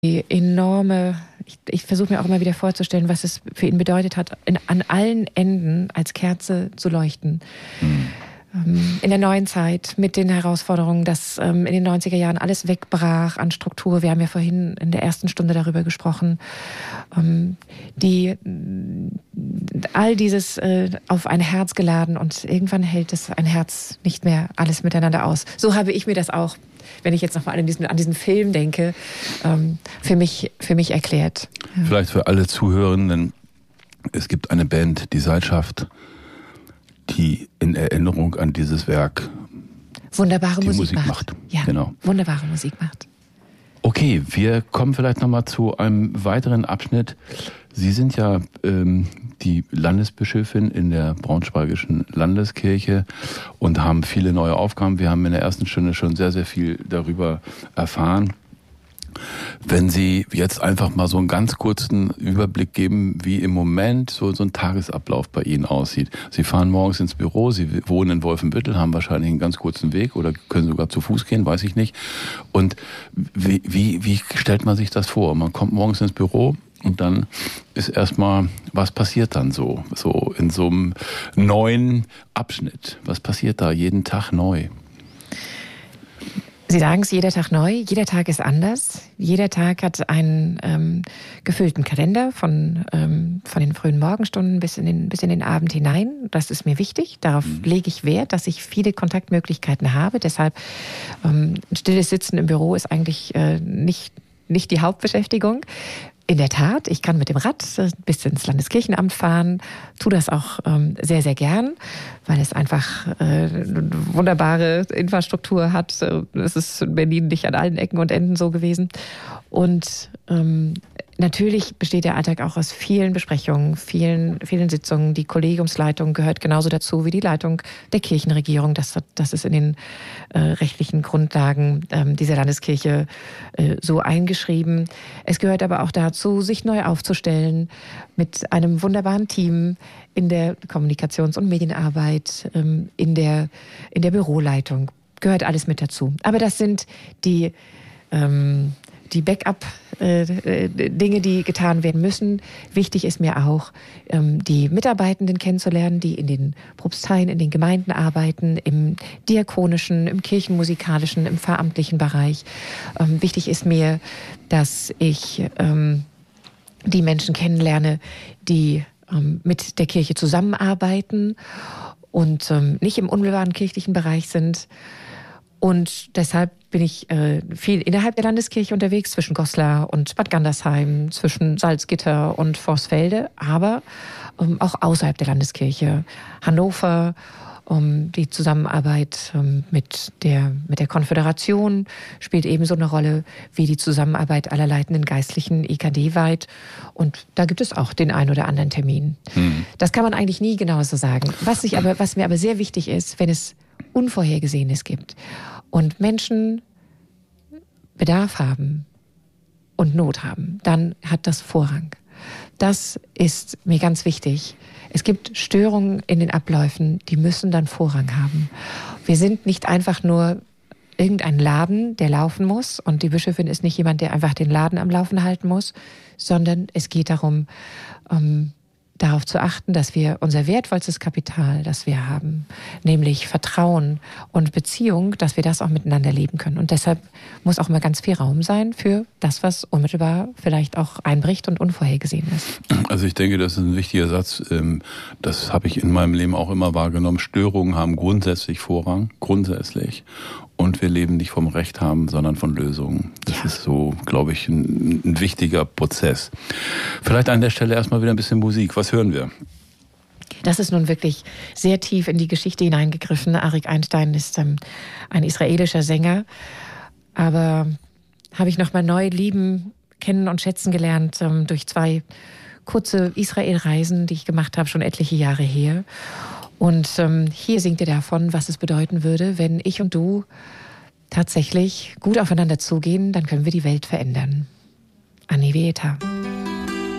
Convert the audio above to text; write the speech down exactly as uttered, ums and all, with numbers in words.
die enorme, ich, ich versuche mir auch immer wieder vorzustellen, was es für ihn bedeutet hat, in, an allen Enden als Kerze zu leuchten. Mhm. Ähm, in der neuen Zeit mit den Herausforderungen, dass ähm, in den neunziger Jahren alles wegbrach an Struktur. Wir haben ja vorhin in der ersten Stunde darüber gesprochen. Ähm, die all dieses äh, auf ein Herz geladen und irgendwann hält es ein Herz nicht mehr alles miteinander aus. So habe ich mir das auch, wenn ich jetzt nochmal an diesen, an diesen Film denke, ähm, für mich, für mich erklärt. Ja. Vielleicht für alle Zuhörenden, es gibt eine Band, die Seilschaft, die in Erinnerung an dieses Werk wunderbare die Musik, Musik macht. macht. Ja, genau. Wunderbare Musik macht. Okay, wir kommen vielleicht nochmal zu einem weiteren Abschnitt. Sie sind ja ähm, die Landesbischöfin in der Braunschweigischen Landeskirche und haben viele neue Aufgaben. Wir haben in der ersten Stunde schon sehr, sehr viel darüber erfahren. Wenn Sie jetzt einfach mal so einen ganz kurzen Überblick geben, wie im Moment so, so ein Tagesablauf bei Ihnen aussieht. Sie fahren morgens ins Büro, Sie wohnen in Wolfenbüttel, haben wahrscheinlich einen ganz kurzen Weg oder können sogar zu Fuß gehen, weiß ich nicht. Und wie, wie, wie stellt man sich das vor? Man kommt morgens ins Büro und dann ist erstmal, was passiert dann so, so in so einem neuen Abschnitt? Was passiert da jeden Tag neu? Sie sagen es, jeder Tag neu, jeder Tag ist anders. Jeder Tag hat einen ähm, gefüllten Kalender von, ähm, von den frühen Morgenstunden bis in, den, bis in den Abend hinein. Das ist mir wichtig, darauf mhm. lege ich Wert, dass ich viele Kontaktmöglichkeiten habe. Deshalb ähm, ein stilles Sitzen im Büro ist eigentlich äh, nicht, nicht die Hauptbeschäftigung. In der Tat, ich kann mit dem Rad bis ins Landeskirchenamt fahren, tue das auch ähm, sehr, sehr gern, weil es einfach äh, eine wunderbare Infrastruktur hat. Es ist in Berlin nicht an allen Ecken und Enden so gewesen. Und ähm, natürlich besteht der Alltag auch aus vielen Besprechungen, vielen, vielen Sitzungen. Die Kollegiumsleitung gehört genauso dazu wie die Leitung der Kirchenregierung. Das, das ist in den äh, rechtlichen Grundlagen ähm, dieser Landeskirche äh, so eingeschrieben. Es gehört aber auch dazu, sich neu aufzustellen mit einem wunderbaren Team in der Kommunikations- und Medienarbeit, ähm, in der, in der Büroleitung. Gehört alles mit dazu. Aber das sind die ähm, die Backup-Dinge, die getan werden müssen. Wichtig ist mir auch, die Mitarbeitenden kennenzulernen, die in den Propsteien, in den Gemeinden arbeiten, im diakonischen, im kirchenmusikalischen, im pfarramtlichen Bereich. Wichtig ist mir, dass ich die Menschen kennenlerne, die mit der Kirche zusammenarbeiten und nicht im unmittelbaren kirchlichen Bereich sind. Und deshalb bin ich äh, viel innerhalb der Landeskirche unterwegs, zwischen Goslar und Bad Gandersheim, zwischen Salzgitter und Vorsfelde, aber ähm, auch außerhalb der Landeskirche. Hannover, um die Zusammenarbeit ähm, mit der, mit der Konföderation spielt ebenso eine Rolle wie die Zusammenarbeit aller leitenden Geistlichen I K D-weit. Und da gibt es auch den einen oder anderen Termin. Mhm. Das kann man eigentlich nie genau so sagen. Was, ich aber, was mir aber sehr wichtig ist, wenn es Unvorhergesehenes gibt und Menschen Bedarf haben und Not haben, dann hat das Vorrang. Das ist mir ganz wichtig. Es gibt Störungen in den Abläufen, die müssen dann Vorrang haben. Wir sind nicht einfach nur irgendein Laden, der laufen muss, und die Bischöfin ist nicht jemand, der einfach den Laden am Laufen halten muss, sondern es geht darum, um darauf zu achten, dass wir unser wertvollstes Kapital, das wir haben, nämlich Vertrauen und Beziehung, dass wir das auch miteinander leben können. Und deshalb muss auch immer ganz viel Raum sein für das, was unmittelbar vielleicht auch einbricht und unvorhergesehen ist. Also ich denke, das ist ein wichtiger Satz. Das habe ich in meinem Leben auch immer wahrgenommen. Störungen haben grundsätzlich Vorrang, grundsätzlich. Und wir leben nicht vom Recht haben, sondern von Lösungen. Das ja. ist so, glaube ich, ein, ein wichtiger Prozess. Vielleicht an der Stelle erstmal wieder ein bisschen Musik. Was hören wir? Das ist nun wirklich sehr tief in die Geschichte hineingegriffen. Arik Einstein ist ähm, ein israelischer Sänger. Aber habe ich nochmal neu lieben, kennen und schätzen gelernt ähm, durch zwei kurze Israel-Reisen, die ich gemacht habe, schon etliche Jahre her. Und ähm, hier singt er davon, was es bedeuten würde, wenn ich und du tatsächlich gut aufeinander zugehen, dann können wir die Welt verändern. Ani Vieta.